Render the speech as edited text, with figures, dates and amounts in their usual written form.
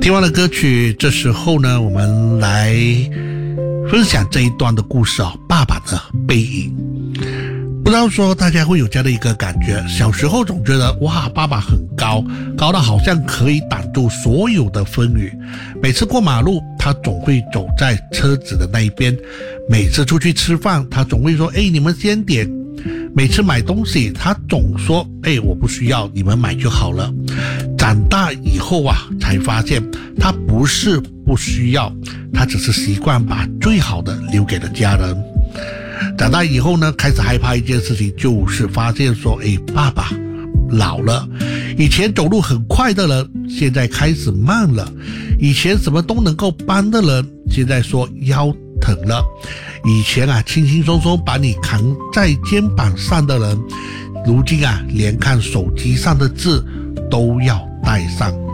听完了歌曲，这时候呢，我们来分享这一段的故事爸爸的背影。不知道说大家会有这样的一个感觉，小时候总觉得哇，爸爸很高，高到好像可以挡住所有的风雨。每次过马路，他总会走在车子的那一边；每次出去吃饭，他总会说：“你们先点。”每次买东西，他总说：“我不需要，你们买就好了。”长大以后才发现他不是不需要，他只是习惯把最好的留给了家人。长大以后呢，开始害怕一件事情，就是发现说，爸爸老了，以前走路很快的人，现在开始慢了；以前什么都能够搬的人，现在说腰疼了；以前轻轻松松把你扛在肩膀上的人，如今连看手机上的字都要带上